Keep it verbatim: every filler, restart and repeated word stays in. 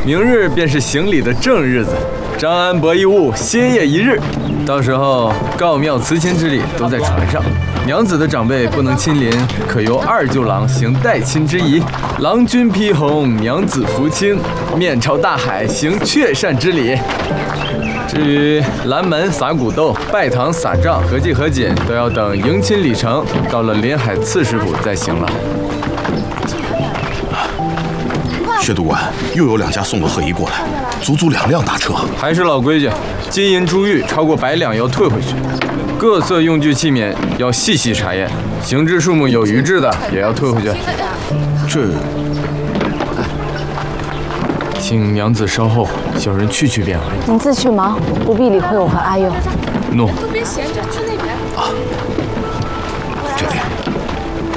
明日便是行礼的正日子，张安伯一物歇业一日。到时候告庙辞亲之礼都在船上，娘子的长辈不能亲临，可由二舅郎行代亲之仪。郎君披红，娘子扶青，面朝大海行却善之礼。至于拦门撒骨豆、拜堂撒帐、合祭合卺，都要等迎亲礼成，到了临海刺史府再行了。 薛督官，又有两家送了贺仪过来，足足两辆大车。 还是老规矩，金银珠玉超过百两要退回去，各色用具器皿要细细查验，形制数目有余制的也要退回去。 这， 请娘子稍后，小人去去便回。 您自去忙，不必理会我和阿佑。 诺。 啊，这里。